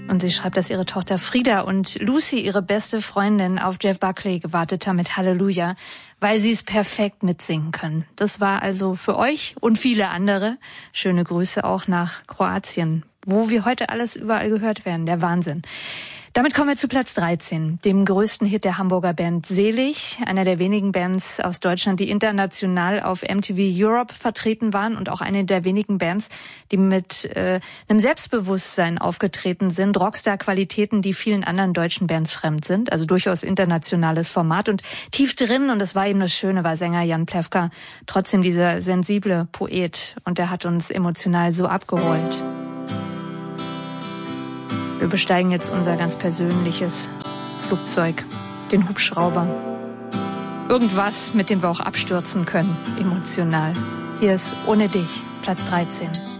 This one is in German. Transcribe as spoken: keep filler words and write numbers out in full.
Und sie schreibt, dass ihre Tochter Frieda und Lucy, ihre beste Freundin, auf Jeff Buckley gewartet haben mit Halleluja, weil sie es perfekt mitsingen können. Das war also für euch und viele andere. Schöne Grüße auch nach Kroatien, wo wir heute alles überall gehört werden. Der Wahnsinn. Damit kommen wir zu Platz dreizehn, dem größten Hit der Hamburger Band Selig, einer der wenigen Bands aus Deutschland, die international auf M T V Europe vertreten waren und auch eine der wenigen Bands, die mit äh, einem Selbstbewusstsein aufgetreten sind, Rockstar-Qualitäten, die vielen anderen deutschen Bands fremd sind, also durchaus internationales Format und tief drin, und das war eben das Schöne, war Sänger Jan Plewka trotzdem dieser sensible Poet, und der hat uns emotional so abgeholt. Wir besteigen jetzt unser ganz persönliches Flugzeug, den Hubschrauber. Irgendwas, mit dem wir auch abstürzen können, emotional. Hier ist Ohne dich, Platz dreizehn.